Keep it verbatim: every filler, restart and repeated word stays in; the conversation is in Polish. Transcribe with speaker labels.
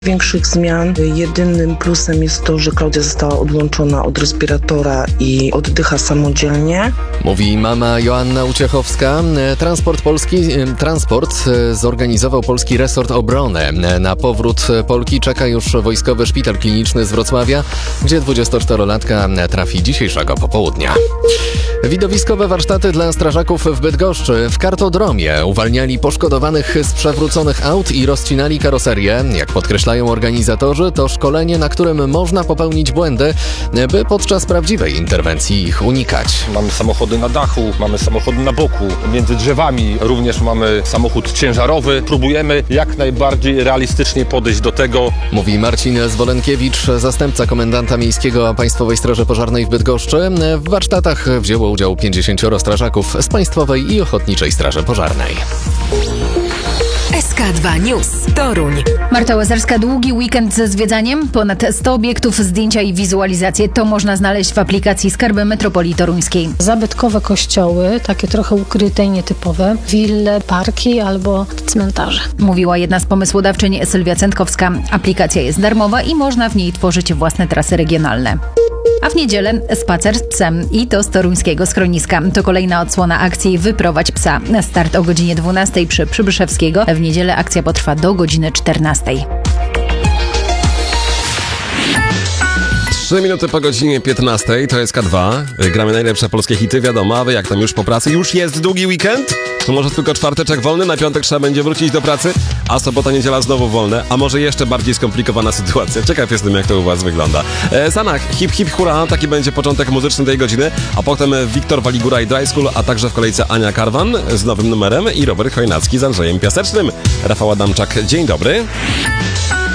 Speaker 1: Większych zmian. Jedynym plusem jest to, że Klaudia została odłączona od respiratora i oddycha samodzielnie.
Speaker 2: Mówi mama Joanna Uciechowska. Transport Polski, transport zorganizował Polski Resort Obrony. Na powrót Polki czeka już Wojskowy Szpital Kliniczny z Wrocławia, gdzie dwudziestoczterolatka trafi dzisiejszego popołudnia. Widowiskowe warsztaty dla strażaków w Bydgoszczy. W kartodromie uwalniali poszkodowanych z przewróconych aut i rozcinali karoserię. Jak podkreślają organizatorzy, to szkolenie, na którym można popełnić błędy, by podczas prawdziwej interwencji ich unikać.
Speaker 3: Mamy samochody na dachu, mamy samochody na boku, między drzewami, również mamy samochód ciężarowy. Próbujemy jak najbardziej realistycznie podejść do tego.
Speaker 2: Mówi Marcin Zwolenkiewicz, zastępca komendanta miejskiego Państwowej Straży Pożarnej w Bydgoszczy. W warsztatach wzięło udział pięćdziesięcioro strażaków z Państwowej i Ochotniczej Straży Pożarnej.
Speaker 4: S K dwa News. Toruń.
Speaker 5: Marta Łazarska, długi weekend ze zwiedzaniem. Ponad sto obiektów, zdjęcia i wizualizacje. To można znaleźć w aplikacji Skarby Metropolii Toruńskiej.
Speaker 6: Zabytkowe kościoły, takie trochę ukryte i nietypowe. Wille, parki albo cmentarze.
Speaker 5: Mówiła jedna z pomysłodawczyń Sylwia Cętkowska. Aplikacja jest darmowa i można w niej tworzyć własne trasy regionalne. A w niedzielę spacer z psem i to z toruńskiego schroniska. To kolejna odsłona akcji Wyprowadź psa. Start o godzinie dwunastej przy Przybyszewskiego. W niedzielę akcja potrwa do godziny czternastej.
Speaker 7: Trzy minuty po godzinie piętnastej, to jest K dwa. Gramy najlepsze polskie hity, wiadomo, a wy jak tam już po pracy? Już jest długi weekend? To może tylko czwarteczek wolny, na piątek trzeba będzie wrócić do pracy, a sobota, niedziela znowu wolne, a może jeszcze bardziej skomplikowana sytuacja. Ciekaw jestem, jak to u was wygląda. E, Sanach, hip hip hura, taki będzie początek muzyczny tej godziny, a potem Wiktor Waligura i Dry School, a także w kolejce Ania Karwan z nowym numerem i Robert Chojnacki z Andrzejem Piasecznym. Rafał Adamczak, dzień dobry.